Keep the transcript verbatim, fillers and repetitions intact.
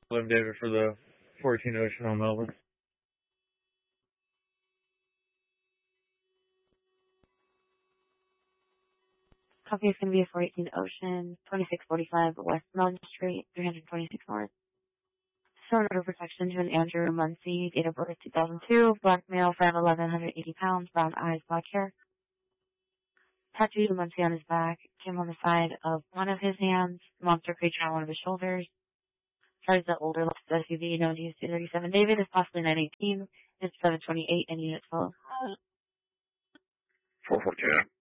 I'm David for the fourteen Ocean on Melbourne. Copy is going to be a four eighteen Ocean, twenty-six forty-five West Melbourne Street, three twenty-six North. Stored order protection to an Andrew Muncie, date of birth two thousand two, black male, five eleven, one hundred eighty pounds, brown eyes, black hair. Tattooed Muncie on his back, Kim on the side of one of his hands, monster creature on one of his shoulders. Charges the older Lexus S U V known to two thirty-seven David is possibly nine eighteen, it's seven twenty-eight and unit twelve. four fourteen.